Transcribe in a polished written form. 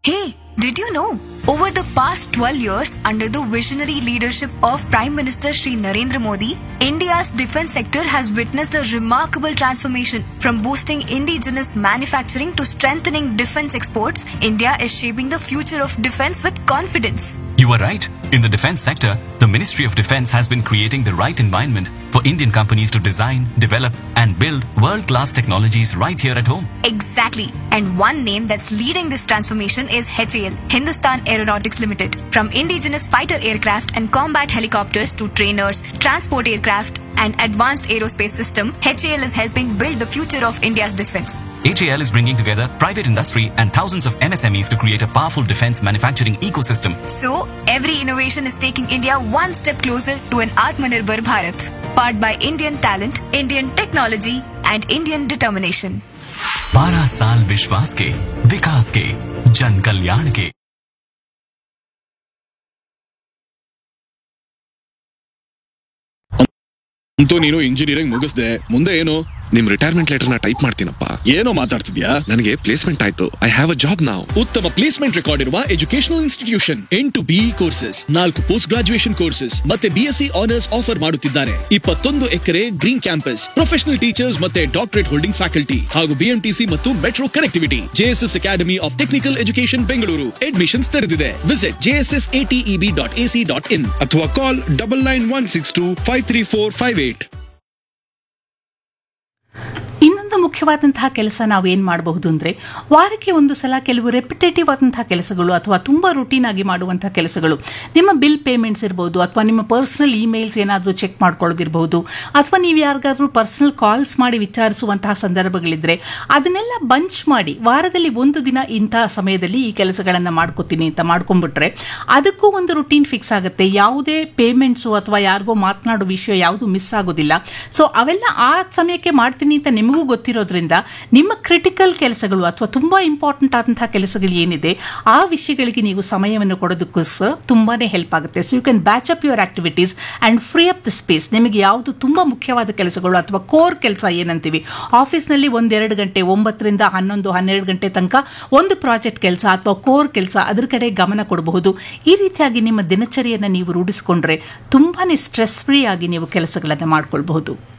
Hey, did you know? Over the past 12 years, under the visionary leadership of Prime Minister Shri Narendra Modi, India's defense sector has witnessed a remarkable transformation. From boosting indigenous manufacturing to strengthening defense exports, India is shaping the future of defense with confidence. You are right. In the defense sector, the Ministry of Defense has been creating the right environment for Indian companies to design, develop, and build world-class technologies right here at home. Exactly. And one name that's leading this transformation is HAL, Hindustan Aeronautics Limited. From indigenous fighter aircraft and combat helicopters to trainers, transport aircraft, and advanced aerospace system, HAL is helping build the future of India's defense. HAL is bringing together private industry and thousands of MSMEs to create a powerful defense manufacturing ecosystem. So, every innovation is taking India one step closer to an Atmanirbhar Bharat, powered by Indian talent, Indian technology, and Indian determination. 12 साल विश्वास के, विकास के, जन कल्याण के। ಅಂತೂ ನೀನು engineering ಮುಗಿಸ್ದೆ, ಮುಂದೆ ಏನು? ನಿಮ್ ರಿಟೈರ್ಮೆಂಟ್ ಲೆಟರ್ ನ ಟೈಪ್ ಮಾಡ್ತೀನಪ್ಪ. ಏನೋ ಮಾತಾಡ್ತಿದ್ಯಾ? ನನಗೆ ಪ್ಲೇಸ್ಮೆಂಟ್ ಆಯ್ತು. I have a job now. ಉತ್ತಮ ಪ್ಲೇಸ್ಮೆಂಟ್ ರೆಕಾರ್ಡ್ ಇರುವ educational institution 8 BE courses, 4 post graduation courses ಮತ್ತೆ BSc ಆನರ್ಸ್ ಆಫರ್ ಮಾಡುತ್ತಿದ್ದಾರೆ. 21 ಎಕರೆ ಗ್ರೀನ್ ಕ್ಯಾಂಪಸ್, ಪ್ರೊಫೆಷನಲ್ ಟೀಚರ್ಸ್ ಮತ್ತೆ ಡಾಕ್ಟರೇಟ್ ಹೋಲ್ಡಿಂಗ್ ಫ್ಯಾಕಲ್ಟಿ ಹಾಗೂ BMTC ಮತ್ತು metro connectivity. JSS academy of technical education Bengaluru admissions ತೆರೆದಿದೆ. Visit jssateb.ac.in ಅಥವಾ ಕಾಲ್ 9916253458. ಇನ್ನೊಂದು ಮುಖ್ಯವಾದಂತಹ ಕೆಲಸ ನಾವು ಏನು ಮಾಡಬಹುದು ಅಂದರೆ, ವಾರಕ್ಕೆ ಒಂದು ಸಲ ಕೆಲವು ರೆಪಿಟೇಟಿವ್ ಆದಂತಹ ಕೆಲಸಗಳು ಅಥವಾ ತುಂಬ ರುಟೀನ್ ಆಗಿ ಮಾಡುವಂತಹ ಕೆಲಸಗಳು, ನಿಮ್ಮ ಬಿಲ್ ಪೇಮೆಂಟ್ಸ್ ಇರ್ಬೋದು, ಅಥವಾ ನಿಮ್ಮ ಪರ್ಸನಲ್ ಇಮೇಲ್ಸ್ ಏನಾದರೂ ಚೆಕ್ ಮಾಡ್ಕೊಳ್ಳೋದಿರ್ಬೋದು, ಅಥವಾ ನೀವು ಯಾರಿಗಾದ್ರೂ ಪರ್ಸನಲ್ ಕಾಲ್ಸ್ ಮಾಡಿ ವಿಚಾರಿಸುವಂತಹ ಸಂದರ್ಭಗಳಿದ್ದರೆ ಅದನ್ನೆಲ್ಲ ಬಂಚ್ ಮಾಡಿ ವಾರದಲ್ಲಿ ಒಂದು ದಿನ ಇಂತಹ ಸಮಯದಲ್ಲಿ ಈ ಕೆಲಸಗಳನ್ನು ಮಾಡ್ಕೋತೀನಿ ಅಂತ ಮಾಡ್ಕೊಂಡ್ಬಿಟ್ರೆ ಅದಕ್ಕೂ ಒಂದು ರುಟೀನ್ ಫಿಕ್ಸ್ ಆಗುತ್ತೆ. ಯಾವುದೇ ಪೇಮೆಂಟ್ಸು ಅಥವಾ ಯಾರಿಗೋ ಮಾತನಾಡೋ ವಿಷಯ ಯಾವುದು ಮಿಸ್ ಆಗೋದಿಲ್ಲ. ಸೊ ಅವೆಲ್ಲ ಆ ಸಮಯಕ್ಕೆ ಮಾಡ್ತೀನಿ ಅಂತ ನಿಮಗೂ ಗೊತ್ತಿರೋದ್ರಿಂದ ನಿಮ್ಮ ಕ್ರಿಟಿಕಲ್ ಕೆಲಸಗಳು ಅಥವಾ ತುಂಬ ಇಂಪಾರ್ಟೆಂಟ್ ಆದಂತಹ ಕೆಲಸಗಳು ಏನಿದೆ ಆ ವಿಷಯಗಳಿಗೆ ನೀವು ಸಮಯವನ್ನು ಕೊಡೋದಕ್ಕೋಸ್ಕರ ತುಂಬಾ ಹೆಲ್ಪ್ ಆಗುತ್ತೆ. So you can batch up your activities and free up the space. ನಿಮಗೆ ಯಾವುದು ತುಂಬ ಮುಖ್ಯವಾದ ಕೆಲಸಗಳು ಅಥವಾ ಕೋರ್ ಕೆಲಸ ಏನಂತೀವಿ, ಆಫೀಸ್ನಲ್ಲಿ 1-2 ಗಂಟೆ 9 ರಿಂದ 11-12 ಗಂಟೆ ತನಕ ಒಂದು ಪ್ರಾಜೆಕ್ಟ್ ಕೆಲಸ ಅಥವಾ ಕೋರ್ ಕೆಲಸ, ಅದರ ಕಡೆ ಗಮನ ಕೊಡಬಹುದು. ಈ ರೀತಿಯಾಗಿ ನಿಮ್ಮ ದಿನಚರಿಯನ್ನು ನೀವು ರೂಢಿಸಿಕೊಂಡ್ರೆ ತುಂಬಾ ಸ್ಟ್ರೆಸ್ ಫ್ರೀ ಆಗಿ ನೀವು ಕೆಲಸಗಳನ್ನು ಮಾಡ್ಕೊಳ್ಬಹುದು.